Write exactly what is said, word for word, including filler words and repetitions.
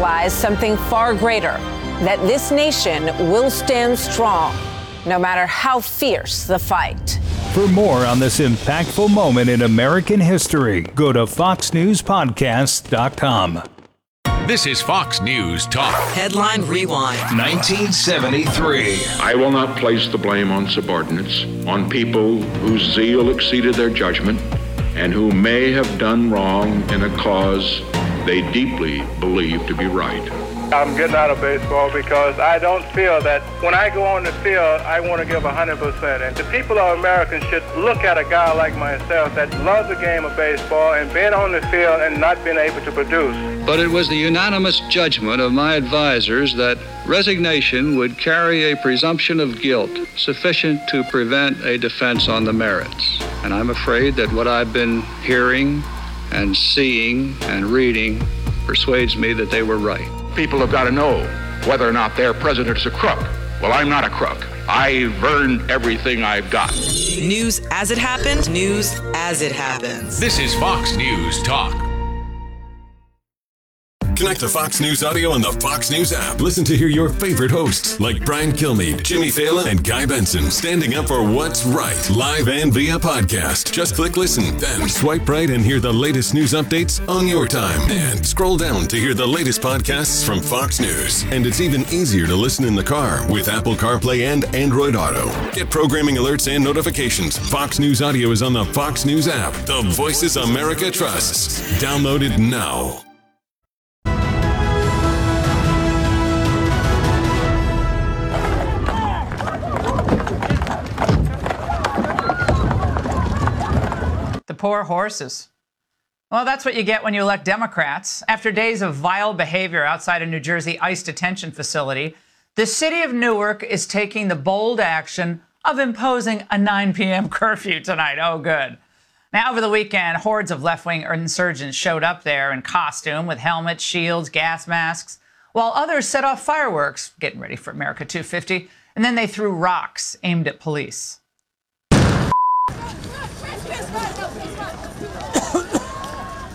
symbolize something far greater, that this nation will stand strong, no matter how fierce the fight. For more on this impactful moment in American history, go to fox news podcast dot com. This is Fox News Talk. Headline Rewind. nineteen seventy-three. I will not place the blame on subordinates, on people whose zeal exceeded their judgment, and who may have done wrong in a cause they deeply believe to be right. I'm getting out of baseball because I don't feel that when I go on the field, I want to give one hundred percent. And the people of America should look at a guy like myself that loves the game of baseball and been on the field and not been able to produce. But it was the unanimous judgment of my advisors that resignation would carry a presumption of guilt sufficient to prevent a defense on the merits. And I'm afraid that what I've been hearing and seeing and reading persuades me that they were right. People have got to know whether or not their president is a crook. Well, I'm not a crook. I've earned everything I've got. News as it happened, news as it happens. This is Fox News Talk. Connect to Fox News Audio on the Fox News app. Listen to hear your favorite hosts like Brian Kilmeade, Jimmy Fallon, and Guy Benson standing up for what's right, live and via podcast. Just click listen, then swipe right and hear the latest news updates on your time. And scroll down to hear the latest podcasts from Fox News. And it's even easier to listen in the car with Apple CarPlay and Android Auto. Get programming alerts and notifications. Fox News Audio is on the Fox News app. The voices America trusts. Download it now. The poor horses. Well, that's what you get when you elect Democrats. After days of vile behavior outside a New Jersey ICE detention facility, the city of Newark is taking the bold action of imposing a nine p.m. curfew tonight. Oh, good. Now, over the weekend, hordes of left-wing insurgents showed up there in costume with helmets, shields, gas masks, while others set off fireworks, getting ready for America two fifty, and then they threw rocks aimed at police.